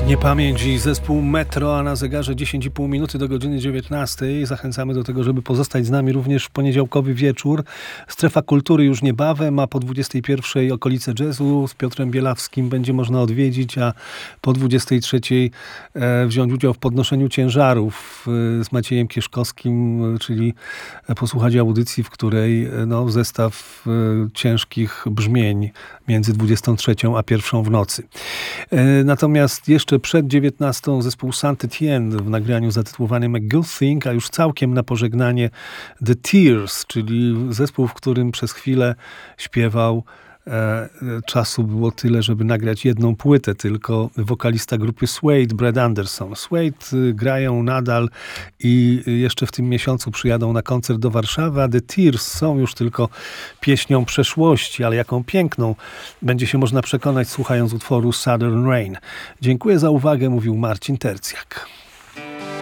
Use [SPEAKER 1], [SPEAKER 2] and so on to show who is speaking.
[SPEAKER 1] Niepamięć i zespół Metro, a na zegarze 10,5 minuty do godziny 19. Zachęcamy do tego, żeby pozostać z nami również w poniedziałkowy wieczór. Strefa Kultury już niebawem, a po 21 okolice jazzu z Piotrem Bielawskim będzie można odwiedzić, a po 23 wziąć udział w podnoszeniu ciężarów z Maciejem Kieszkowskim, czyli posłuchać audycji, w której zestaw ciężkich brzmień między 23 a 1 w nocy. Natomiast jeszcze przed 19 zespół Saint-Étienne w nagraniu zatytułowanym A Good Thing, a już całkiem na pożegnanie The Tears, czyli zespół, w którym przez chwilę śpiewał. Czasu było tyle, żeby nagrać jedną płytę, tylko wokalista grupy Suede, Brad Anderson. Suede grają nadal i jeszcze w tym miesiącu przyjadą na koncert do Warszawy, a The Tears są już tylko pieśnią przeszłości, ale jaką piękną będzie się można przekonać, słuchając utworu Southern Rain. Dziękuję za uwagę, mówił Marcin Tercjak.